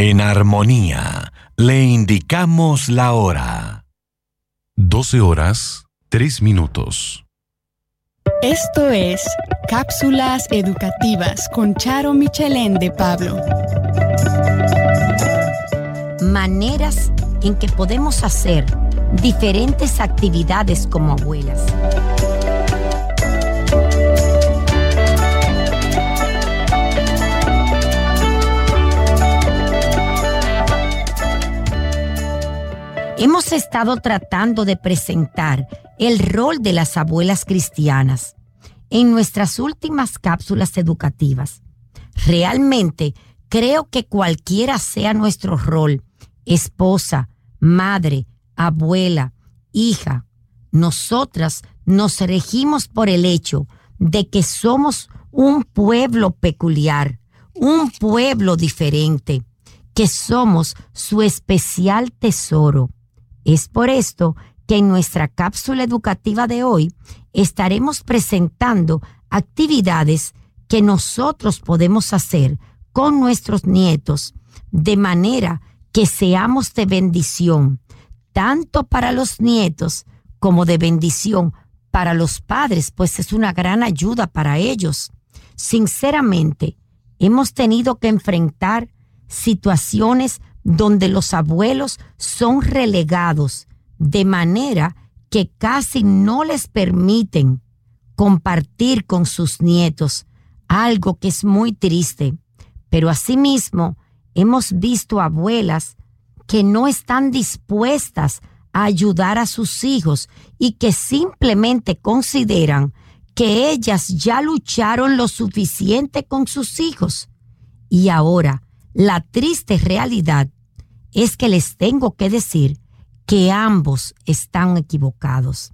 En armonía, le indicamos la hora. 12:03. Esto es Cápsulas Educativas con Charo Michelén de Pablo. Maneras en que podemos hacer diferentes actividades como abuelas. Hemos estado tratando de presentar el rol de las abuelas cristianas en nuestras últimas cápsulas educativas. Realmente creo que cualquiera sea nuestro rol, esposa, madre, abuela, hija, nosotras nos regimos por el hecho de que somos un pueblo peculiar, un pueblo diferente, que somos su especial tesoro. Es por esto que en nuestra cápsula educativa de hoy estaremos presentando actividades que nosotros podemos hacer con nuestros nietos de manera que seamos de bendición, tanto para los nietos como de bendición para los padres, pues es una gran ayuda para ellos. Sinceramente, hemos tenido que enfrentar situaciones donde los abuelos son relegados de manera que casi no les permiten compartir con sus nietos, algo que es muy triste. Pero asimismo, hemos visto abuelas que no están dispuestas a ayudar a sus hijos y que simplemente consideran que ellas ya lucharon lo suficiente con sus hijos. Y ahora, la triste realidad es que les tengo que decir que ambos están equivocados.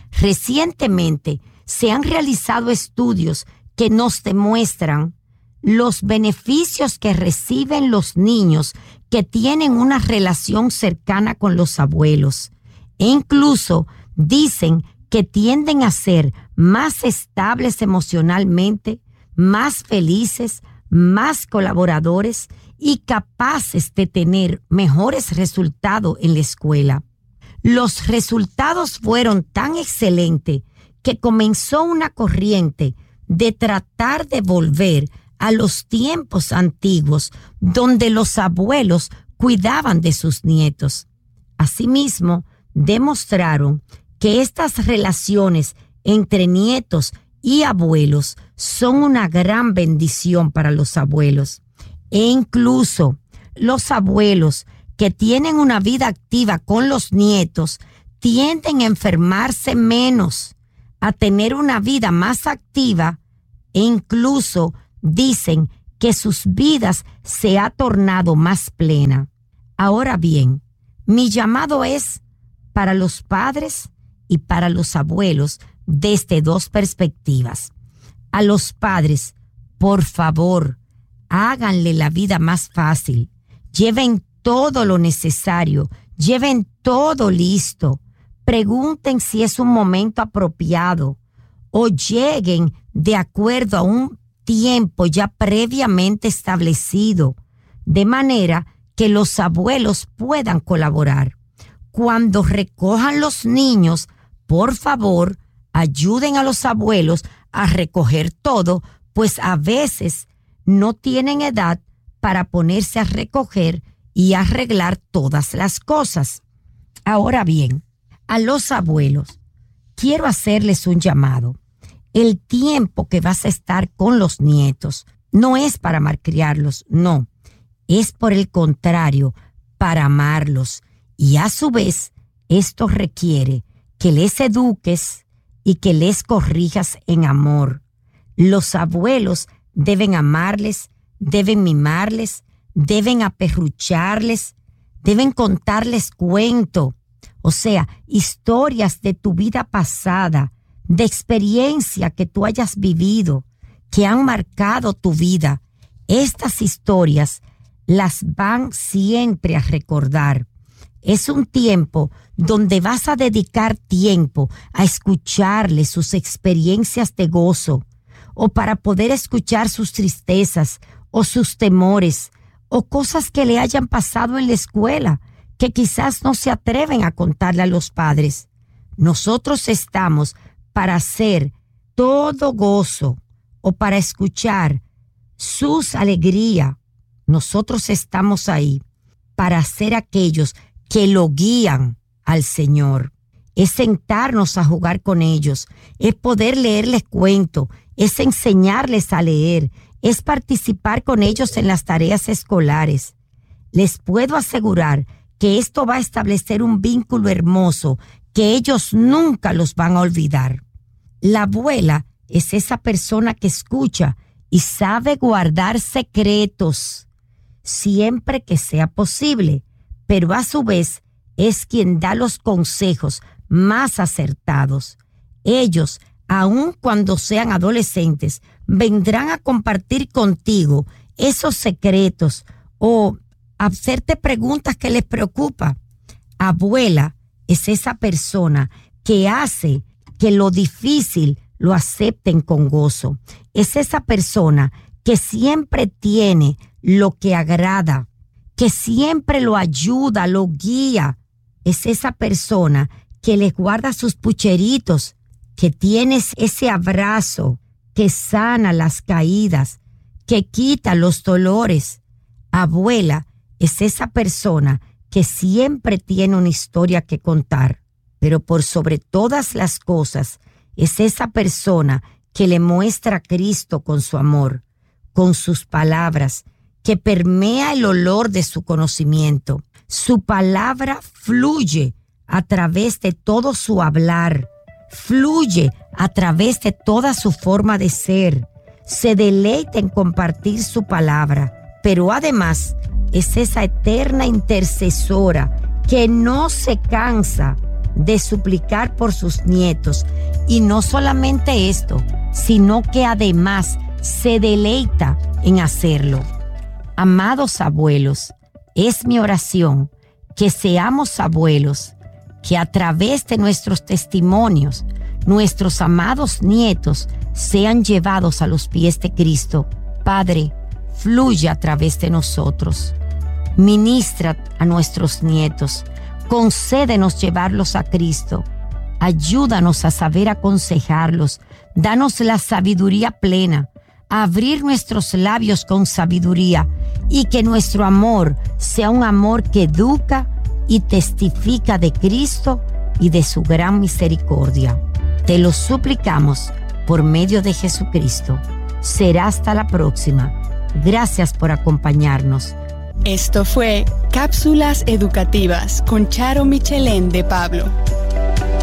Recientemente se han realizado estudios que nos demuestran los beneficios que reciben los niños que tienen una relación cercana con los abuelos. E incluso dicen que tienden a ser más estables emocionalmente, más felices, más colaboradores y capaces de tener mejores resultados en la escuela. Los resultados fueron tan excelentes que comenzó una corriente de tratar de volver a los tiempos antiguos donde los abuelos cuidaban de sus nietos. Asimismo, demostraron que estas relaciones entre nietos y abuelos son una gran bendición para los abuelos. E incluso los abuelos que tienen una vida activa con los nietos tienden a enfermarse menos, a tener una vida más activa e incluso dicen que sus vidas se ha tornado más plena. Ahora bien, mi llamado es para los padres y para los abuelos desde dos perspectivas. A los padres, por favor, háganle la vida más fácil. Lleven todo lo necesario. Lleven todo listo. Pregunten si es un momento apropiado o lleguen de acuerdo a un tiempo ya previamente establecido, de manera que los abuelos puedan colaborar. Cuando recojan los niños, por favor, ayuden a los abuelos a recoger todo, pues a veces no tienen edad para ponerse a recoger y arreglar todas las cosas. Ahora bien, a los abuelos, quiero hacerles un llamado. El tiempo que vas a estar con los nietos no es para malcriarlos, no. Es por el contrario, para amarlos. Y a su vez, esto requiere que les eduques y que les corrijas en amor. Los abuelos deben amarles, deben mimarles, deben aperrucharles, deben contarles cuentos, o sea, historias de tu vida pasada, de experiencia que tú hayas vivido, que han marcado tu vida. Estas historias las van siempre a recordar. Es un tiempo donde vas a dedicar tiempo a escucharles sus experiencias de gozo, o para poder escuchar sus tristezas o sus temores, o cosas que le hayan pasado en la escuela que quizás no se atreven a contarle a los padres. Nosotros estamos para hacer todo gozo o para escuchar sus alegrías. Nosotros estamos ahí para ser aquellos que lo guían al Señor. Es sentarnos a jugar con ellos, es poder leerles cuentos, es enseñarles a leer, es participar con ellos en las tareas escolares. Les puedo asegurar que esto va a establecer un vínculo hermoso que ellos nunca los van a olvidar. La abuela es esa persona que escucha y sabe guardar secretos siempre que sea posible, pero a su vez es quien da los consejos más acertados. Ellos, aun cuando sean adolescentes, vendrán a compartir contigo esos secretos o hacerte preguntas que les preocupa. Abuela es esa persona que hace que lo difícil lo acepten con gozo. Es esa persona que siempre tiene lo que agrada, que siempre lo ayuda, lo guía. Es esa persona que les guarda sus pucheritos, que tienes ese abrazo que sana las caídas, que quita los dolores. Abuela es esa persona que siempre tiene una historia que contar, pero por sobre todas las cosas es esa persona que le muestra a Cristo con su amor, con sus palabras, que permea el olor de su conocimiento. Su palabra fluye a través de todo su hablar, fluye a través de toda su forma de ser. Se deleita en compartir su palabra, pero además es esa eterna intercesora que no se cansa de suplicar por sus nietos. Y no solamente esto, sino que además se deleita en hacerlo. Amados abuelos, es mi oración que seamos abuelos, que a través de nuestros testimonios, nuestros amados nietos sean llevados a los pies de Cristo. Padre, fluye a través de nosotros. Ministra a nuestros nietos. Concédenos llevarlos a Cristo. Ayúdanos a saber aconsejarlos. Danos la sabiduría plena, a abrir nuestros labios con sabiduría y que nuestro amor sea un amor que educa y testifica de Cristo y de su gran misericordia. Te lo suplicamos por medio de Jesucristo. Será hasta la próxima. Gracias por acompañarnos. Esto fue Cápsulas Educativas con Charo Michelén de Pablo.